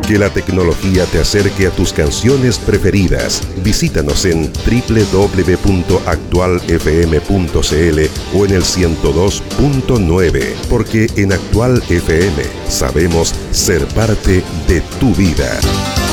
Que la tecnología te acerque a tus canciones preferidas. Visítanos en www.actualfm.cl o en el 102.9, porque en Actual FM sabemos ser parte de tu vida.